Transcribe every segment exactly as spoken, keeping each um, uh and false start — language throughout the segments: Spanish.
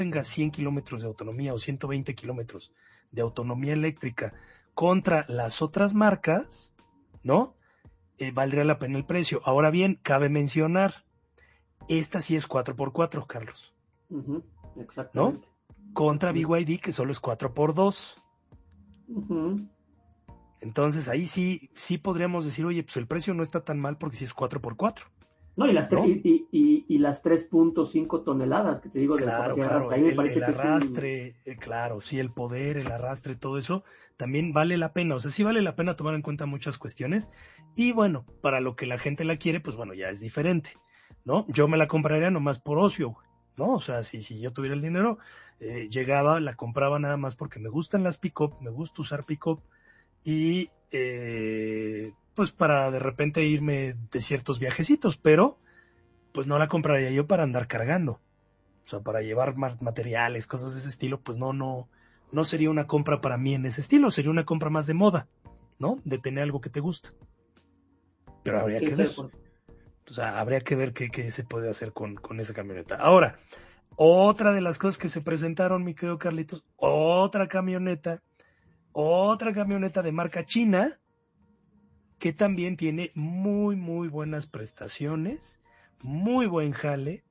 tenga cien kilómetros de autonomía o ciento veinte kilómetros de autonomía eléctrica contra las otras marcas, ¿no? Eh, valdría la pena el precio. Ahora bien, cabe mencionar, esta sí es cuatro por cuatro, Carlos. Uh-huh, exactamente. ¿No? Contra B Y D, que solo es cuatro por dos. Uh-huh. Entonces ahí sí, sí podríamos decir, oye, pues el precio no está tan mal porque sí es cuatro por cuatro. No, y las, ¿no? y, y, y, y las tres punto cinco toneladas que te digo de claro, capacidad claro, de arrastre. Ahí me el, parece el que arrastre, es un... eh, claro, sí, el poder, el arrastre, todo eso también vale la pena. O sea, sí vale la pena tomar en cuenta muchas cuestiones. Y bueno, para lo que la gente la quiere, pues bueno, ya es diferente, ¿no? Yo me la compraría nomás por ocio, ¿no? O sea, si, si yo tuviera el dinero, eh, llegaba, la compraba nada más porque me gustan las pick-up, me gusta usar pick-up y eh, pues para de repente irme de ciertos viajecitos, pero pues no la compraría yo para andar cargando. O sea, para llevar materiales, cosas de ese estilo, pues no, no, no sería una compra para mí en ese estilo, sería una compra más de moda, ¿no? De tener algo que te gusta. Pero habría Sí, que ver. por... O sea, habría que ver qué, qué se puede hacer con, con esa camioneta. Ahora, otra de las cosas que se presentaron, mi querido Carlitos, otra camioneta, otra camioneta de marca china, que también tiene muy, muy buenas prestaciones, muy buen jale.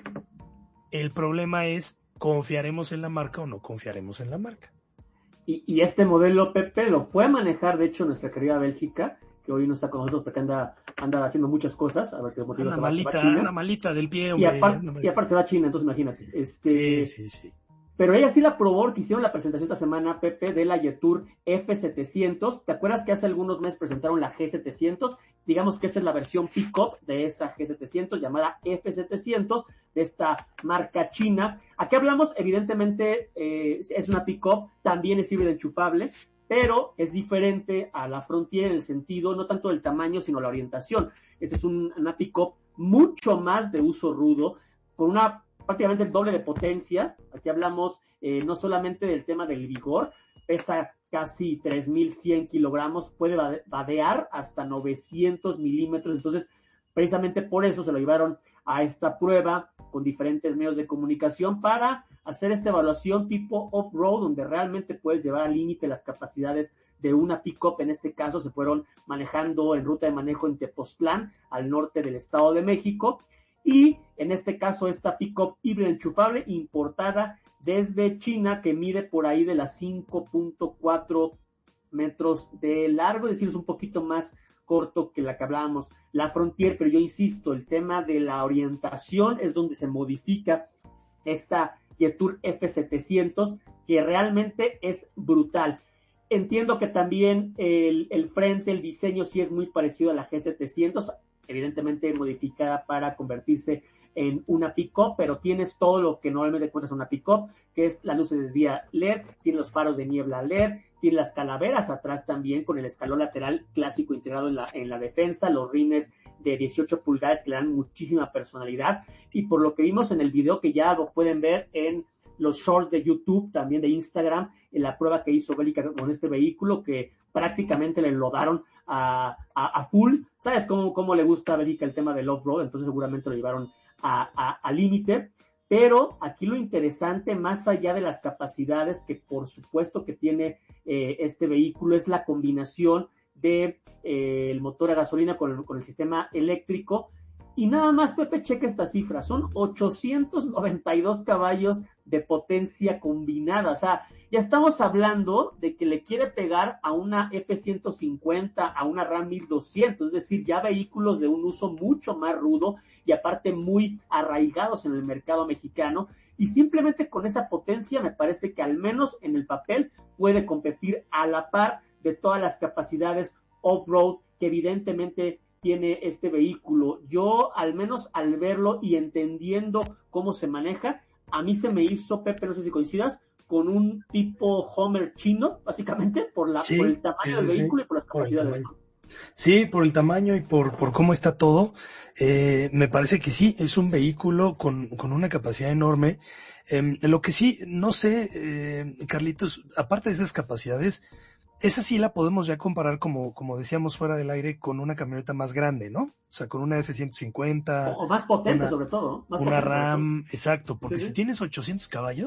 El problema es, ¿confiaremos en la marca o no confiaremos en la marca? Y, y este modelo, Pepe, lo fue a manejar, de hecho, nuestra querida Bélgica, que hoy no está con nosotros porque anda, anda haciendo muchas cosas, a ver qué motivo Anda se va, se va a malita, China. anda malita del pie, Y hombre. aparte, Anda y aparte se va a China, entonces imagínate. Sí, Este, sí, sí. Pero ella sí la probó, porque hicieron la presentación esta semana, Pepe, de la Yetur F setecientos. ¿Te acuerdas que hace algunos meses presentaron la G setecientos? Digamos que esta es la versión pick-up de esa G setecientos, llamada F setecientos, de esta marca china. Aquí hablamos, evidentemente, eh, es una pick-up, también es híbrida enchufable, pero es diferente a la Frontier en el sentido, no tanto del tamaño, sino la orientación. Esta es un, una pick-up mucho más de uso rudo, con una prácticamente el doble de potencia. Aquí hablamos eh, no solamente del tema del vigor, pesa casi tres mil cien kilogramos, puede vadear hasta novecientos milímetros, entonces precisamente por eso se lo llevaron a esta prueba con diferentes medios de comunicación para hacer esta evaluación tipo off-road, donde realmente puedes llevar al límite las capacidades de una pick-up. En este caso se fueron manejando en ruta de manejo en Tepoztlán, al norte del Estado de México, y en este caso esta pick-up híbrida enchufable importada desde China, que mide por ahí de las cinco punto cuatro metros de largo, es decir, es un poquito más corto que la que hablábamos, la Frontier, pero yo insisto, el tema de la orientación es donde se modifica esta Yetur F setecientos, que realmente es brutal. Entiendo que también el, el frente, el diseño sí es muy parecido a la G setecientos, evidentemente modificada para convertirse en una pick-up, pero tienes todo lo que normalmente encuentras en una pick-up, que es las luces de día L E D, tiene los faros de niebla L E D, tiene las calaveras atrás también con el escalón lateral clásico integrado en la, en la defensa, los rines de dieciocho pulgadas que le dan muchísima personalidad, y por lo que vimos en el video, que ya lo pueden ver en los shorts de YouTube, también de Instagram, en la prueba que hizo Bélica con este vehículo, que prácticamente le enlodaron a, a, a full. ¿Sabes cómo, cómo le gusta a Bélica el tema del off-road? Entonces seguramente lo llevaron a, a, a límite. Pero aquí lo interesante, más allá de las capacidades que por supuesto que tiene eh, este vehículo, es la combinación de eh, el motor a gasolina con el, con el sistema eléctrico. Y nada más, Pepe, checa esta cifra, son ochocientos noventa y dos caballos de potencia combinada. O sea, ya estamos hablando de que le quiere pegar a una F ciento cincuenta, a una RAM mil doscientos, es decir, ya vehículos de un uso mucho más rudo y aparte muy arraigados en el mercado mexicano. Y simplemente con esa potencia me parece que al menos en el papel puede competir a la par de todas las capacidades off-road que evidentemente tiene este vehículo. Yo, al menos al verlo y entendiendo cómo se maneja, a mí se me hizo, Pepe, no sé si coincidas, con un tipo Homer chino, básicamente, por la sí, por el tamaño sí, del sí, vehículo sí, y por las por el capacidades. tamaño. Sí, por el tamaño y por, por cómo está todo, eh, me parece que sí, es un vehículo con, con una capacidad enorme. Eh, lo que sí, no sé, eh, Carlitos, aparte de esas capacidades, esa sí la podemos ya comparar, como, como decíamos fuera del aire, con una camioneta más grande, ¿no? O sea, con una F ciento cincuenta, O, o más potente, una, sobre todo, más una potente sobre todo. RAM, exacto, porque Sí, si sí. tienes ochocientos caballos,